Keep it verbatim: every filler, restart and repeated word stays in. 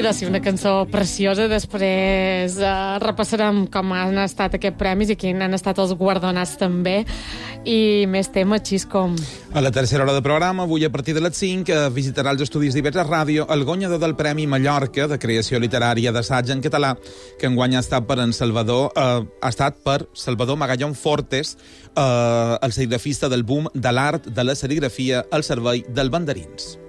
sí, una cançó preciosa. Després uh, repassarem com han estat aquests premis i quins han estat els guardonats també. I més temes, així com... A la tercera hora de programa, avui a partir de les cinc, eh, visitarà els estudis d'Ivetra Ràdio el guanyador del Premi Mallorca de creació literària d'assaig en català, que enguany ha estat per en Salvador, eh, ha estat per Salvador Magallón Fortes, eh, el serigrafista del boom de l'art de la serigrafia al servei dels banderins.